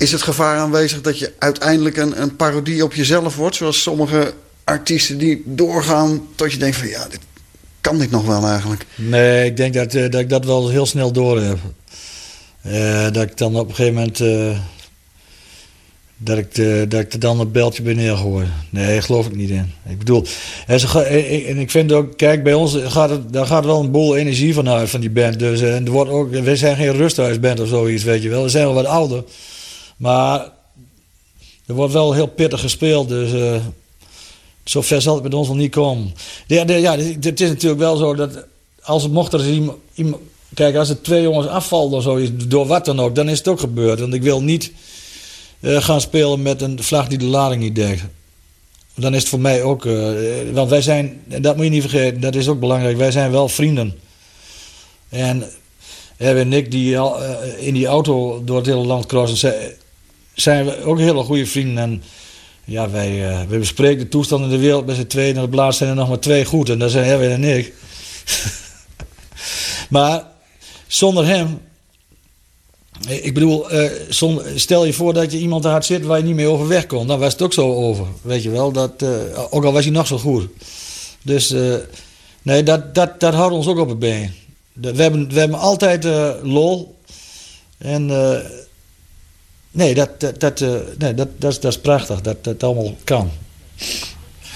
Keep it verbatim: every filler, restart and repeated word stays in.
is het gevaar aanwezig dat je uiteindelijk een, een parodie op jezelf wordt? Zoals sommige artiesten die doorgaan tot je denkt van ja, dit, kan dit nog wel eigenlijk? Nee, ik denk dat, uh, dat ik dat wel heel snel door heb. Uh, dat ik dan op een gegeven moment... Uh, dat, ik, uh, dat ik er dan een beltje bij neergooi. Nee, daar geloof ik niet in. Ik bedoel... En, zo, en ik vind ook... Kijk, bij ons gaat het, daar gaat wel een boel energie van uit van die band. Dus, uh, en er wordt ook, wij zijn geen rusthuisband of zoiets, weet je wel. We zijn wel wat ouder. Maar... Er wordt wel heel pittig gespeeld, dus... Uh, zo ver zal het met ons nog niet komen. Ja, de, ja, het is natuurlijk wel zo dat... Als het mocht er iemand... iemand kijk, als er twee jongens afvallen of zoiets, door wat dan ook, dan is het ook gebeurd. Want ik wil niet uh, gaan spelen met een vlag die de lading niet dekt. Dan is het voor mij ook... Uh, want wij zijn... Dat moet je niet vergeten, dat is ook belangrijk. Wij zijn wel vrienden. En Erwin en ik, die uh, in die auto door het hele land crossen, zijn, zijn we ook hele goede vrienden. En ja, wij, uh, wij bespreken de toestand in de wereld met z'n tweeën. En op het laatst zijn er nog maar twee goed. En dat zijn Erwin en ik. Maar zonder hem... Ik bedoel, uh, zonder, stel je voor dat je iemand had zitten waar je niet meer over weg kon. Dan was het ook zo over. Weet je wel, dat, uh, ook al was hij nog zo goed. Dus uh, nee, dat, dat, dat houdt ons ook op het been. We hebben, we hebben altijd uh, lol. En uh, nee, dat, dat, dat, uh, nee dat, dat, is, dat is prachtig dat dat allemaal kan.